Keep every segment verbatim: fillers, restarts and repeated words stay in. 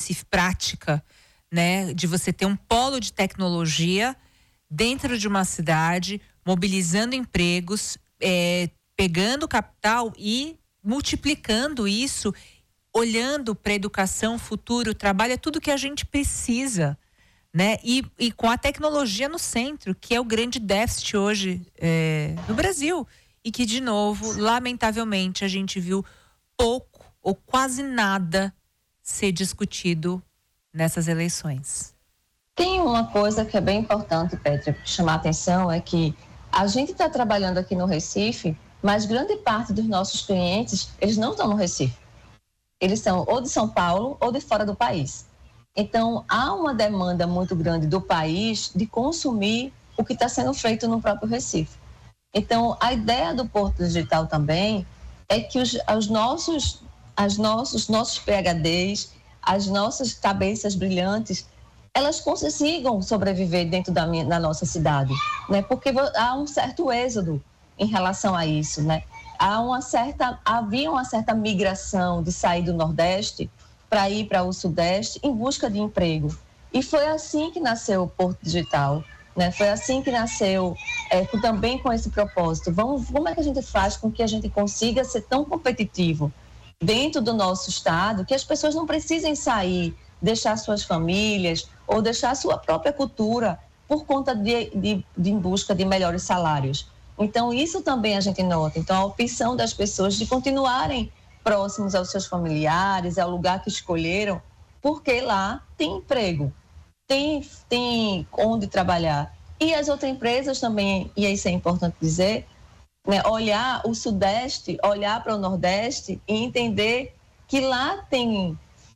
Recife prática, né? De você ter um polo de tecnologia dentro de uma cidade, mobilizando empregos, é, pegando capital e multiplicando isso, olhando para a educação, futuro, trabalho, é tudo que a gente precisa, né? E, e com a tecnologia no centro, que é o grande déficit hoje é, no Brasil. E que, de novo, lamentavelmente, a gente viu pouco ou quase nada ser discutido nessas eleições. Tem uma coisa que é bem importante, Petra, chamar a atenção, é que a gente está trabalhando aqui no Recife, mas grande parte dos nossos clientes, eles não estão no Recife. Eles são ou de São Paulo ou de fora do país. Então, há uma demanda muito grande do país de consumir o que está sendo feito no próprio Recife. Então, a ideia do Porto Digital também é que os, os nossos, as nossos, nossos PhDs, as nossas cabeças brilhantes, elas consigam sobreviver dentro da, minha, da nossa cidade, né? Porque há um certo êxodo em relação a isso, né? Há uma certa, havia uma certa migração de sair do Nordeste para ir para o Sudeste em busca de emprego. E foi assim que nasceu o Porto Digital, né? Foi assim que nasceu, é, também com esse propósito. Vamos, como é que a gente faz com que a gente consiga ser tão competitivo dentro do nosso estado, que as pessoas não precisem sair, deixar suas famílias ou deixar sua própria cultura por conta de, de, de em busca de melhores salários. Então, isso também a gente nota. Então, a opção das pessoas de continuarem próximos aos seus familiares, ao lugar que escolheram, porque lá tem emprego, tem, tem onde trabalhar. E as outras empresas também, e isso é importante dizer, né, olhar o Sudeste, olhar para o Nordeste e entender que lá tem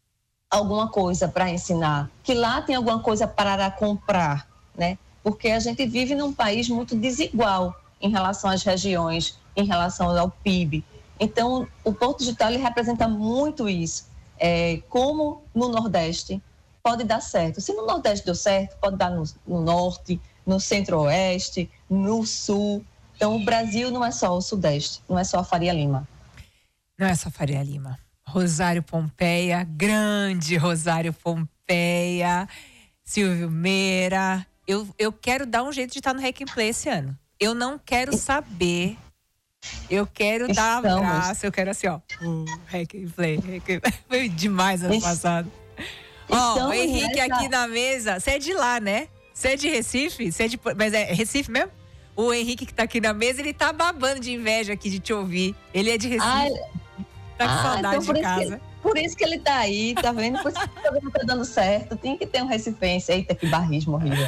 alguma coisa para ensinar, que lá tem alguma coisa para comprar, né? Porque a gente vive num país muito desigual em relação às regiões, em relação ao P I B. Então, o Porto Digital ele representa muito isso. É, como no Nordeste pode dar certo. Se no Nordeste deu certo, pode dar no, no Norte, no Centro-Oeste, no Sul. Então, o Brasil não é só o Sudeste, não é só a Faria Lima. Não é só Faria Lima. Rosário Pompeia, grande Rosário Pompeia, Silvio Meira. Eu, eu quero dar um jeito de estar no Hack and Play esse ano. Eu não quero saber. Eu quero Estamos. dar um abraço. Eu quero assim, ó. Uh, Hack and Play. Hack and Play. Foi demais ano Est- passado. Ó, o Henrique nessa... aqui na mesa. Você é de lá, né? Você é de Recife? Você é de... Mas é Recife mesmo? O Henrique que tá aqui na mesa, ele tá babando de inveja aqui de te ouvir. Ele é de Recife. Ai, tá com ah, saudade então de casa. Que, por isso que ele tá aí, tá vendo? Por isso que o programa tá dando certo. Tem que ter um recifense. Eita, que barrismo horrível.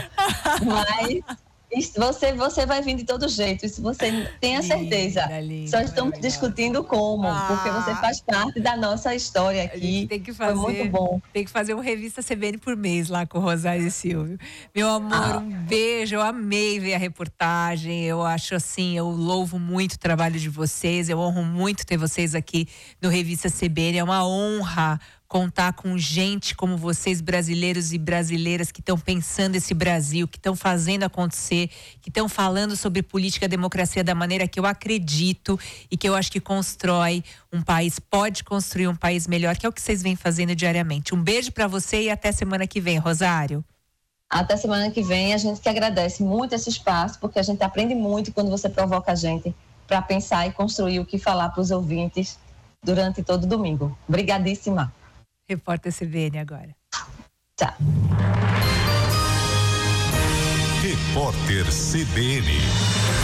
Mas você, você vai vir de todo jeito. Isso você tenha certeza. Linda, linda, Só estamos discutindo como, ah, porque você faz parte da nossa história aqui. Tem que fazer, Foi muito bom. Tem que fazer uma revista C B N por mês lá com o Rosário e Silvio. Meu amor, ah. um beijo. Eu amei ver a reportagem. Eu acho assim, eu louvo muito o trabalho de vocês. Eu honro muito ter vocês aqui no Revista C B N. É uma honra contar com gente como vocês, brasileiros e brasileiras, que estão pensando esse Brasil, que estão fazendo acontecer, que estão falando sobre política e democracia da maneira que eu acredito e que eu acho que constrói um país, pode construir um país melhor, que é o que vocês vêm fazendo diariamente. Um beijo para você e até semana que vem, Rosário. Até semana que vem. A gente que agradece muito esse espaço, porque a gente aprende muito quando você provoca a gente para pensar e construir o que falar para os ouvintes durante todo domingo. Obrigadíssima. Repórter C B N agora. Tchau. Repórter C B N.